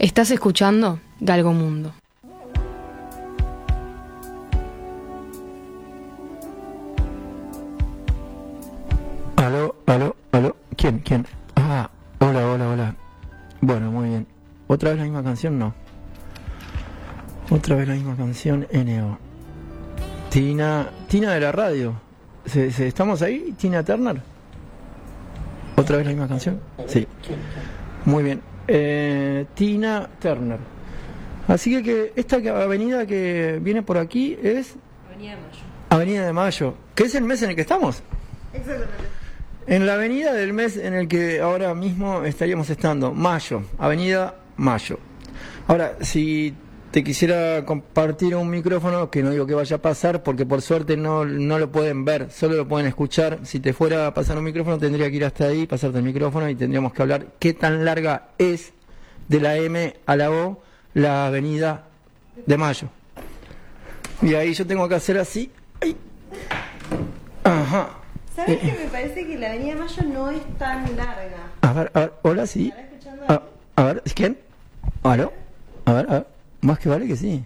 Estás escuchando Galgo Mundo. Aló. ¿Quién? Ah, hola. Bueno, muy bien. ¿Otra vez la misma canción? No. Otra vez la misma canción, NO. Tina de la radio. ¿Estamos ahí? ¿Tina Turner? ¿Otra vez la misma canción? Sí. Muy bien. Tina Turner. Así que esta avenida que viene por aquí es... Avenida de Mayo. Avenida de Mayo. ¿Qué es el mes en el que estamos? Exactamente. En la avenida del mes en el que ahora mismo estaríamos estando. Mayo. Avenida Mayo. Ahora, si te quisiera compartir un micrófono, que no digo que vaya a pasar, porque por suerte no lo pueden ver, solo lo pueden escuchar. Si te fuera a pasar un micrófono, tendría que ir hasta ahí, pasarte el micrófono y tendríamos que hablar qué tan larga es de la M a la O la avenida de Mayo. Y ahí yo tengo que hacer así. ¡Ay! Ajá. ¿Sabes que me parece que la Avenida Mayo no es tan larga? A ver, hola, sí. ¿Estará escuchando ahí? A ver, ¿quién? ¿Aló? A ver, más que vale que sí.